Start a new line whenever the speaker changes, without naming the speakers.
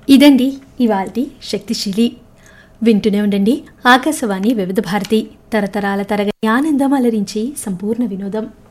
ఇదండి ఇవాల్టి శక్తిశీలి. వింటూనే ఉండండి ఆకాశవాణి వివిధ భారతి, తరతరాల తరగతి ఆనందం అలరించి సంపూర్ణ వినోదం.